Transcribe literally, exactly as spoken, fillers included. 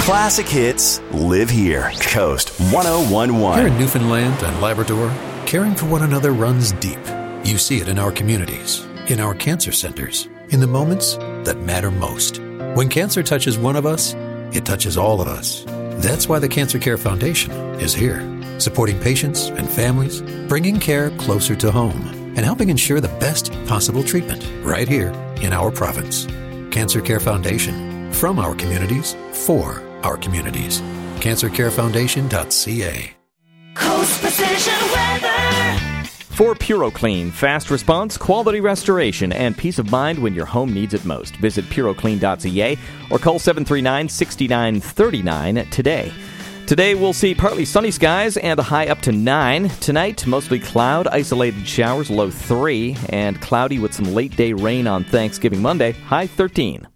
Classic hits live here. Coast one oh one point one. Here in Newfoundland and Labrador, caring for one another runs deep. You see it in our communities, in our cancer centers, in the moments that matter most. When cancer touches one of us, it touches all of us. That's why the Cancer Care Foundation is here, supporting patients and families, bringing care closer to home, and helping ensure the best possible treatment right here in our province. Cancer Care Foundation, from our communities, for our communities. cancer care foundation dot c a. Coast Precision Weather. For PuroClean, fast response, quality restoration, and peace of mind when your home needs it most. Visit puro clean dot c a or call seven three nine, six nine three nine today. Today we'll see partly sunny skies and a high up to nine. Tonight, mostly cloud, isolated showers, low three, and cloudy with some late-day rain on Thanksgiving Monday, high thirteen.